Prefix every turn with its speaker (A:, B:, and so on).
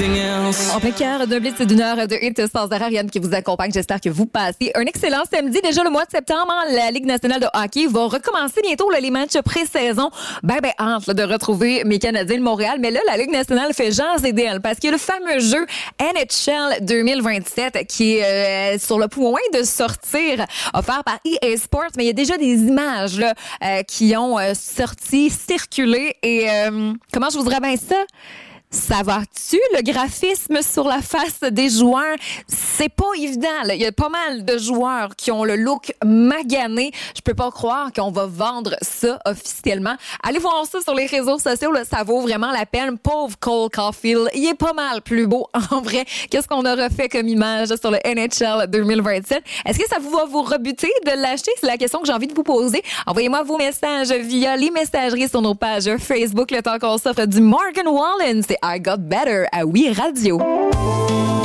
A: everything else.
B: En plein cœur d'un blitz d'une heure de hit sans arrêt, Ariane qui vous accompagne. J'espère que vous passez un excellent samedi. Déjà le mois de septembre, la Ligue nationale de hockey va recommencer bientôt les matchs pré-saison. Hâte de retrouver mes Canadiens de Montréal. Mais là, la Ligue nationale fait jaser d'elle parce qu'il y a le fameux jeu NHL 2027 qui est sur le point de sortir, offert par EA Sports. Mais il y a déjà des images là, qui ont sorti, circulé. Et comment je vous dirais bien ça? Ça va-tu, le graphisme sur la face des joueurs? C'est pas évident, là. Il y a pas mal de joueurs qui ont le look magané. Je peux pas croire qu'on va vendre ça officiellement. Allez voir ça sur les réseaux sociaux, là, ça vaut vraiment la peine. Pauvre Cole Caulfield, il est pas mal plus beau, en vrai. Qu'est-ce qu'on a refait comme image sur le NHL 2027? Est-ce que ça va vous rebuter de l'acheter? C'est la question que j'ai envie de vous poser. Envoyez-moi vos messages via les messageries sur nos pages Facebook. Le temps qu'on s'offre du Morgan Wallen, c'est I Got Better à Oui Radio.